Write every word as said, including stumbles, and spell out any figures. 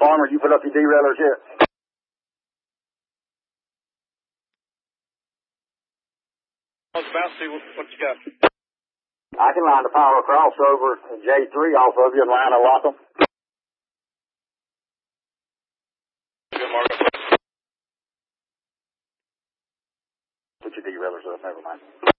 Farmer, you put up your deraillers yet? About to see what, what you got. I can line the power across over J three off of you and line and lock them. Good, Marco. Put your deraillers up, never mind.